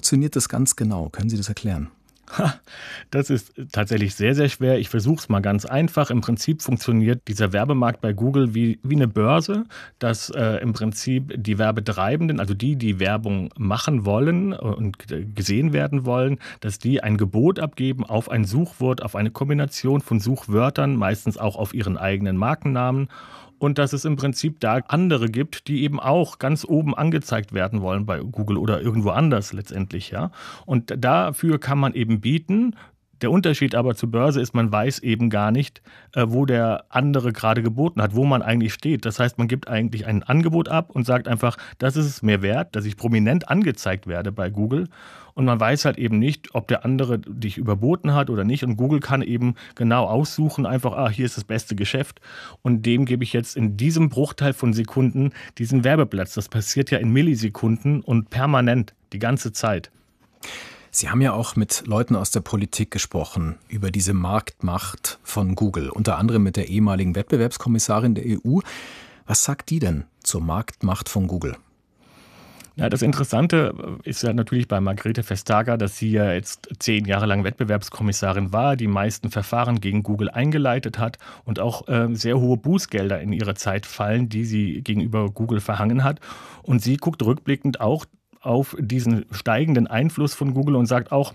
funktioniert das ganz genau? Können Sie das erklären? Das ist tatsächlich sehr, sehr schwer. Ich versuche es mal ganz einfach. Im Prinzip funktioniert dieser Werbemarkt bei Google wie eine Börse, dass im Prinzip die Werbetreibenden, also die Werbung machen wollen und gesehen werden wollen, dass die ein Gebot abgeben auf ein Suchwort, auf eine Kombination von Suchwörtern, meistens auch auf ihren eigenen Markennamen. Und dass es im Prinzip da andere gibt, die eben auch ganz oben angezeigt werden wollen bei Google oder irgendwo anders letztendlich, ja. Und dafür kann man eben bieten. Der Unterschied aber zur Börse ist, man weiß eben gar nicht, wo der andere gerade geboten hat, wo man eigentlich steht. Das heißt, man gibt eigentlich ein Angebot ab und sagt einfach, das ist es mir wert, dass ich prominent angezeigt werde bei Google. Und man weiß halt eben nicht, ob der andere dich überboten hat oder nicht. Und Google kann eben genau aussuchen, einfach, hier ist das beste Geschäft. Und dem gebe ich jetzt in diesem Bruchteil von Sekunden diesen Werbeplatz. Das passiert ja in Millisekunden und permanent, die ganze Zeit. Sie haben ja auch mit Leuten aus der Politik gesprochen über diese Marktmacht von Google, unter anderem mit der ehemaligen Wettbewerbskommissarin der EU. Was sagt die denn zur Marktmacht von Google? Ja, das Interessante ist ja natürlich bei Margrethe Vestager, dass sie ja jetzt 10 Jahre lang Wettbewerbskommissarin war, die meisten Verfahren gegen Google eingeleitet hat und auch sehr hohe Bußgelder in ihre Zeit fallen, die sie gegenüber Google verhangen hat. Und sie guckt rückblickend auch auf diesen steigenden Einfluss von Google und sagt auch,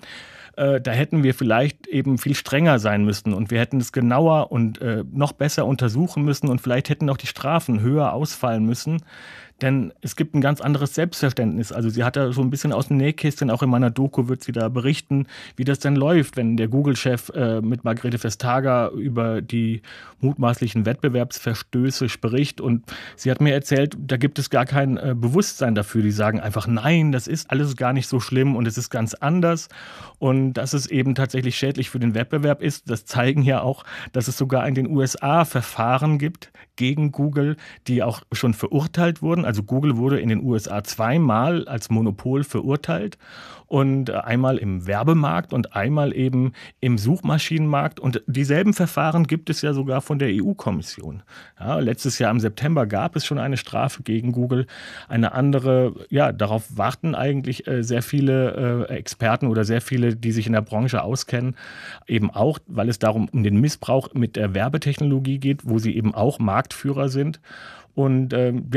da hätten wir vielleicht eben viel strenger sein müssen und wir hätten es genauer und noch besser untersuchen müssen und vielleicht hätten auch die Strafen höher ausfallen müssen. Denn es gibt ein ganz anderes Selbstverständnis. Also sie hat da so ein bisschen aus dem Nähkästchen, auch in meiner Doku wird sie da berichten, wie das denn läuft, wenn der Google-Chef mit Margrethe Vestager über die mutmaßlichen Wettbewerbsverstöße spricht. Und sie hat mir erzählt, da gibt es gar kein Bewusstsein dafür. Die sagen einfach, nein, das ist alles gar nicht so schlimm und es ist ganz anders. Und dass es eben tatsächlich schädlich für den Wettbewerb ist, das zeigen ja auch, dass es sogar in den USA Verfahren gibt gegen Google, die auch schon verurteilt wurden. Also Google wurde in den USA 2-mal als Monopol verurteilt und einmal im Werbemarkt und einmal eben im Suchmaschinenmarkt. Und dieselben Verfahren gibt es ja sogar von der EU-Kommission. Ja, letztes Jahr im September gab es schon eine Strafe gegen Google. Eine andere, ja, darauf warten eigentlich sehr viele Experten oder sehr viele, die sich in der Branche auskennen, eben auch, weil es darum um den Missbrauch mit der Werbetechnologie geht, wo sie eben auch Marktführer sind. Und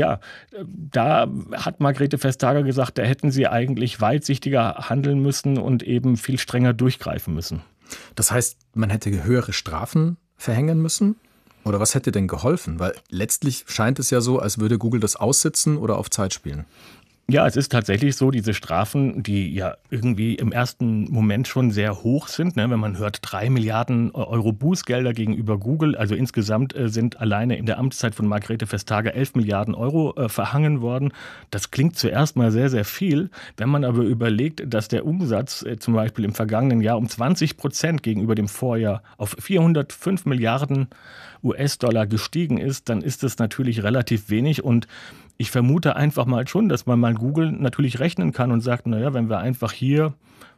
da hat Margrethe Vestager gesagt, da hätten sie eigentlich weitsichtiger handeln müssen und eben viel strenger durchgreifen müssen. Das heißt, man hätte höhere Strafen verhängen müssen? Oder was hätte denn geholfen? Weil letztlich scheint es ja so, als würde Google das aussitzen oder auf Zeit spielen. Ja, es ist tatsächlich so, diese Strafen, die ja irgendwie im ersten Moment schon sehr hoch sind, ne? Wenn man hört, 3 Milliarden Euro Bußgelder gegenüber Google, also insgesamt sind alleine in der Amtszeit von Margrethe Vestager 11 Milliarden Euro verhangen worden. Das klingt zuerst mal sehr, sehr viel. Wenn man aber überlegt, dass der Umsatz zum Beispiel im vergangenen Jahr um 20% gegenüber dem Vorjahr auf 405 Milliarden US-Dollar gestiegen ist, dann ist das natürlich relativ wenig und ich vermute einfach mal schon, dass man mal Google natürlich rechnen kann und sagt, naja, wenn wir einfach hier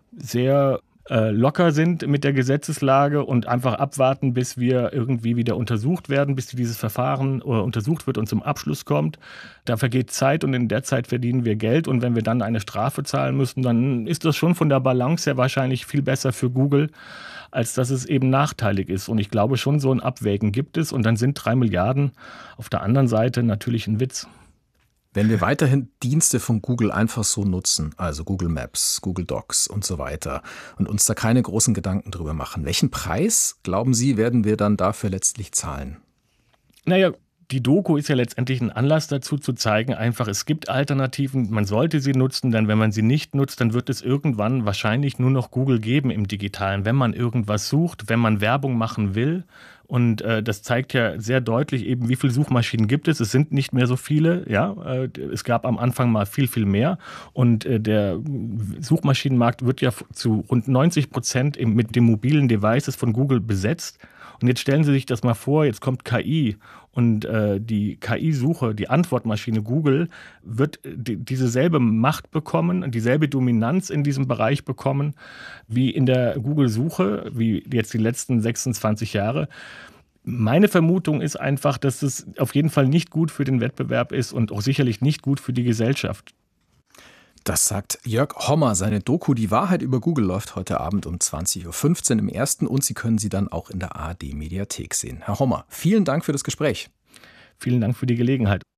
sehr locker sind mit der Gesetzeslage und einfach abwarten, bis wir irgendwie wieder untersucht werden, bis dieses Verfahren untersucht wird und zum Abschluss kommt. Da vergeht Zeit und in der Zeit verdienen wir Geld und wenn wir dann eine Strafe zahlen müssen, dann ist das schon von der Balance her wahrscheinlich viel besser für Google, als dass es eben nachteilig ist. Und ich glaube schon, so ein Abwägen gibt es und dann sind 3 Milliarden auf der anderen Seite natürlich ein Witz. Wenn wir weiterhin Dienste von Google einfach so nutzen, also Google Maps, Google Docs und so weiter, und uns da keine großen Gedanken drüber machen, welchen Preis, glauben Sie, werden wir dann dafür letztlich zahlen? Naja, die Doku ist ja letztendlich ein Anlass dazu zu zeigen, einfach es gibt Alternativen, man sollte sie nutzen, denn wenn man sie nicht nutzt, dann wird es irgendwann wahrscheinlich nur noch Google geben im Digitalen, wenn man irgendwas sucht, wenn man Werbung machen will. Und das zeigt ja sehr deutlich eben, wie viele Suchmaschinen gibt es. Es sind nicht mehr so viele. Ja, es gab am Anfang mal viel, viel mehr. Und der Suchmaschinenmarkt wird ja zu rund 90% mit den mobilen Devices von Google besetzt. Und jetzt stellen Sie sich das mal vor, jetzt kommt KI und die KI-Suche, die Antwortmaschine Google wird dieselbe Macht bekommen, dieselbe Dominanz in diesem Bereich bekommen wie in der Google-Suche, wie jetzt die letzten 26 Jahre. Meine Vermutung ist einfach, dass es auf jeden Fall nicht gut für den Wettbewerb ist und auch sicherlich nicht gut für die Gesellschaft. Das sagt Jörg Hommer. Seine Doku Die Wahrheit über Google läuft heute Abend um 20.15 Uhr im Ersten und Sie können sie dann auch in der ARD-Mediathek sehen. Herr Hommer, vielen Dank für das Gespräch. Vielen Dank für die Gelegenheit.